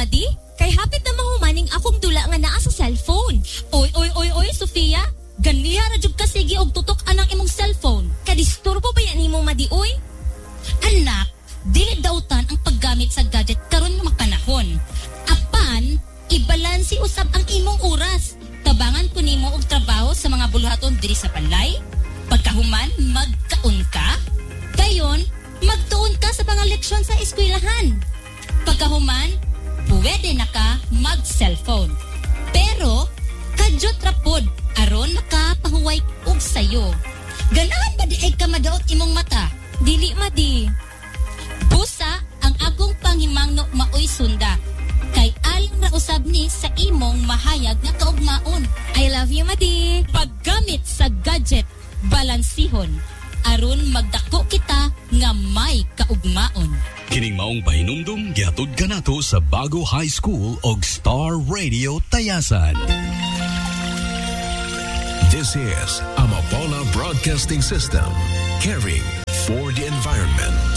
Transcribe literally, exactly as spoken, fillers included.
madi? Kay hapit na mahumaning akong dula nga naa sa cellphone. Oy, oy, oy, oy, Sofia. Ganiha ra jud ka sige og tutok anang imong cellphone. Kadisturbo ba yan nimo madi, oy? Anak, dili dautan ang paggamit sa gadget karon nga panahon. Apan, ibalansi usab ang imong oras. Tabangan ko nimo og trabaho sa mga buluhaton diri sa balay. Pagkahuman, magkaon ka. Dayon, magtuon ka sa mga leksyon sa eskwelahan. Pagkahuman, pwede na ka mag-cellphone. Pero, kadyot rapod, aron makapahuway og sayo. Ganahan ba di ay ka madaot imong mata? Dili madi. Busa ang akong panghimangno maoy sunda. Kay alang ra usab ni sa imong mahayag nga kaugmaon. I love you, madi. Paggamit sa gadget, balansihon. Aron magdako kita nga may kaugmaon. Kining maong pahinumdum gihatod kanato sa Bago High School og Star Radio Tayasan. This is Amapola Broadcasting System, caring for the environment.